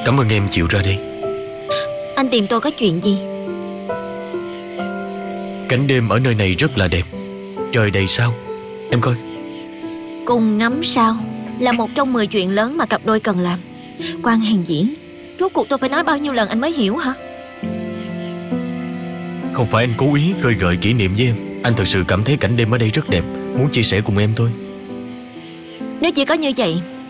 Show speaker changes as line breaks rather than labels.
Cảm ơn em chịu ra đây.
Anh tìm tôi có chuyện gì?
Cảnh đêm ở nơi này rất là đẹp. Trời đầy sao. Em coi.
Cùng ngắm sao là một trong 10 chuyện lớn mà cặp đôi cần làm. Quan Hàn Diễn, rốt cuộc tôi phải nói bao nhiêu lần anh mới hiểu hả?
Không phải anh cố ý khơi gợi kỷ niệm với em. Anh thật sự cảm thấy cảnh đêm ở đây rất đẹp, muốn chia sẻ cùng em thôi.
Nếu chỉ có như vậy